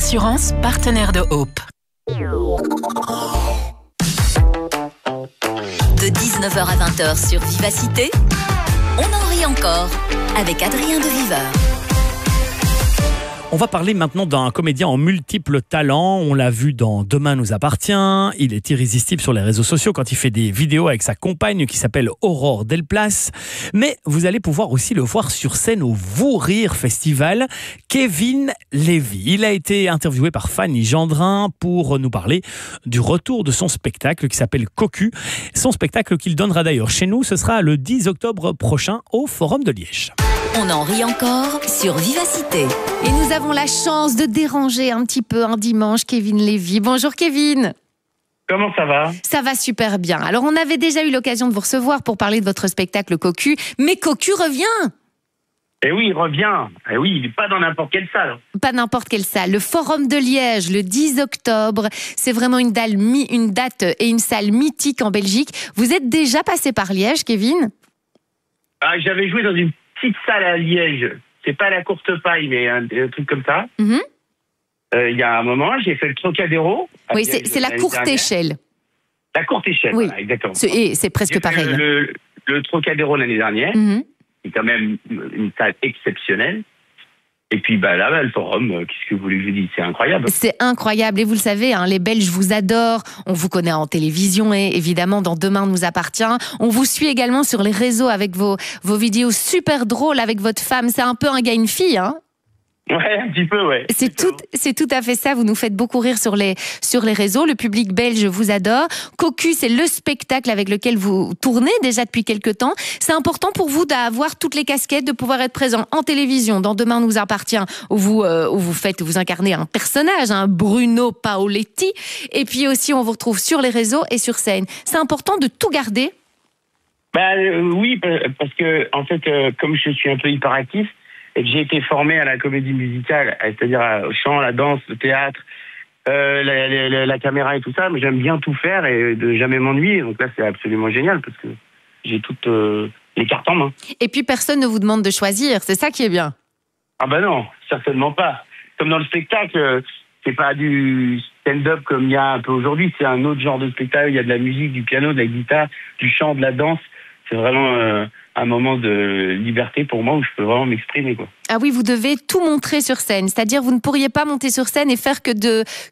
Assurance, partenaire de Hope. De 19h à 20h sur Vivacité, on en rit encore avec Adrien de Viveur. On va parler maintenant d'un comédien en multiples talents. On l'a vu dans Demain nous appartient. Il est irrésistible sur les réseaux sociaux quand il fait des vidéos avec sa compagne qui s'appelle Aurore Delplace. Mais vous allez pouvoir aussi le voir sur scène au Vous Rire Festival. Kevin Lévy. Il a été interviewé par Fanny Gendrin pour nous parler du retour de son spectacle qui s'appelle Cocu. Son spectacle qu'il donnera d'ailleurs chez nous, ce sera le 10 octobre prochain au Forum de Liège. On en rit encore sur Vivacité. Et nous avons la chance de déranger un petit peu un dimanche Kevin Lévy. Bonjour Kevin. Comment ça va ? Ça va super bien. Alors on avait déjà eu l'occasion de vous recevoir pour parler de votre spectacle Cocu, mais Cocu revient. Eh oui, il revient. Eh oui, il n'est pas dans n'importe quelle salle. Pas n'importe quelle salle. Le Forum de Liège, le 10 octobre. C'est vraiment une date et une salle mythique en Belgique. Vous êtes déjà passé par Liège, Kevin ? J'avais joué dans une petite salle à Liège. C'est pas la courte paille, mais un truc comme ça. Mm-hmm. Il y a un moment, j'ai fait le Trocadéro. Oui, c'est la courte échelle. La courte échelle, oui. Voilà, exactement. C'est presque j'ai pareil. Fait le Trocadéro l'année dernière. Mm-hmm. C'est quand même une salle exceptionnelle. Et puis là, le Forum, qu'est-ce que vous voulez que je vous dise ? C'est incroyable. C'est incroyable. Et vous le savez, les Belges vous adorent. On vous connaît en télévision et évidemment dans Demain nous appartient. On vous suit également sur les réseaux avec vos vidéos super drôles avec votre femme. C'est un peu un gars, une fille, hein ? Ouais, un petit peu, ouais. C'est tout à fait ça. Vous nous faites beaucoup rire sur les réseaux. Le public belge vous adore. Cocu, c'est le spectacle avec lequel vous tournez déjà depuis quelques temps. C'est important pour vous d'avoir toutes les casquettes, de pouvoir être présent en télévision, dans Demain nous appartient, où vous incarnez un personnage, Bruno Paoletti. Et puis aussi, on vous retrouve sur les réseaux et sur scène. C'est important de tout garder. Oui, parce que, en fait, comme je suis un peu hyperactif, et que j'ai été formé à la comédie musicale, c'est-à-dire au chant, la danse, le théâtre, la caméra et tout ça, mais j'aime bien tout faire et de jamais m'ennuyer. Donc là, c'est absolument génial parce que j'ai toutes les cartes en main. Et puis, personne ne vous demande de choisir. C'est ça qui est bien. Ah non, certainement pas. Comme dans le spectacle, c'est pas du stand-up comme il y a un peu aujourd'hui. C'est un autre genre de spectacle. Il y a de la musique, du piano, de la guitare, du chant, de la danse. C'est vraiment un moment de liberté pour moi où je peux vraiment m'exprimer, quoi. Ah oui, vous devez tout montrer sur scène. C'est-à-dire, vous ne pourriez pas monter sur scène et faire que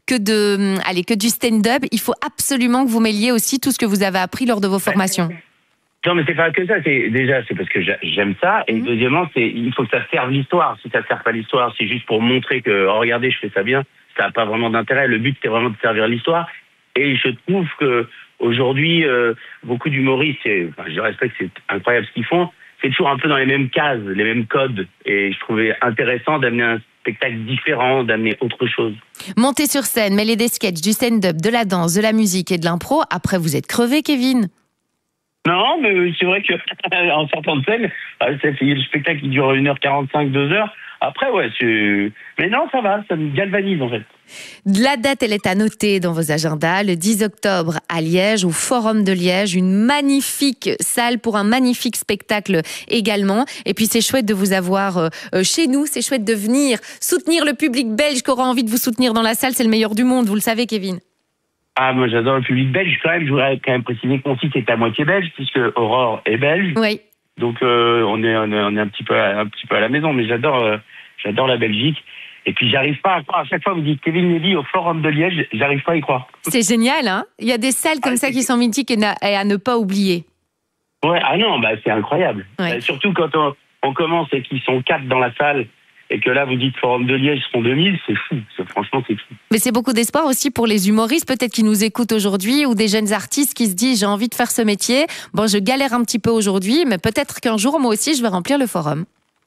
du stand-up. Il faut absolument que vous mêliez aussi tout ce que vous avez appris lors de vos formations. Non, mais c'est pas que ça. C'est parce que j'aime ça. Et deuxièmement, il faut que ça serve l'histoire. Si ça sert pas l'histoire, c'est juste pour montrer que, regardez, je fais ça bien. Ça n'a pas vraiment d'intérêt. Le but, c'est vraiment de servir l'histoire. Et je trouve que aujourd'hui, beaucoup d'humoristes, je respecte, c'est incroyable ce qu'ils font, c'est toujours un peu dans les mêmes cases, les mêmes codes. Et je trouvais intéressant d'amener un spectacle différent, d'amener autre chose. Monter sur scène, mêler des sketchs, du stand-up, de la danse, de la musique et de l'impro. Après, vous êtes crevé, Kevin. Non, mais c'est vrai qu'en sortant de scène, c'est le spectacle qui dure 1h45, 2h. Après, ouais, mais non, ça va, ça me galvanise en fait. La date, elle est à noter dans vos agendas. Le 10 octobre à Liège, au Forum de Liège. Une magnifique salle pour un magnifique spectacle également. Et puis, c'est chouette de vous avoir chez nous. C'est chouette de venir soutenir le public belge qui aura envie de vous soutenir dans la salle. C'est le meilleur du monde, vous le savez, Kevin. Ah, moi, j'adore le public belge quand même. Je voudrais quand même préciser que mon site est à moitié belge, puisque Aurore est belge. Oui. Donc, on est un petit peu à la maison, mais j'adore la Belgique. Et puis, j'arrive pas à croire. À chaque fois, vous dites Kevin Lévy au Forum de Liège, j'arrive pas à y croire. C'est génial, hein ? Il y a des salles comme ça qui sont mythiques et à ne pas oublier. Ouais, c'est incroyable. Ouais. Surtout quand on commence et qu'ils sont 4 dans la salle, et que là, vous dites Forum de Liège seront 2000, c'est fou. Franchement, c'est fou. Mais c'est beaucoup d'espoir aussi pour les humoristes, peut-être qui nous écoutent aujourd'hui, ou des jeunes artistes qui se disent « j'ai envie de faire ce métier. Bon, je galère un petit peu aujourd'hui, mais peut-être qu'un jour, moi aussi, je vais remplir le Forum. »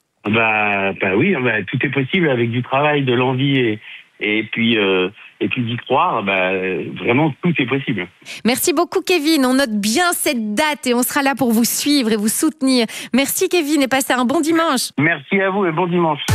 Oui, tout est possible avec du travail, de l'envie et puis d'y croire. Vraiment, tout est possible. Merci beaucoup, Kevin. On note bien cette date et on sera là pour vous suivre et vous soutenir. Merci, Kevin, et passez un bon dimanche. Merci à vous et bon dimanche.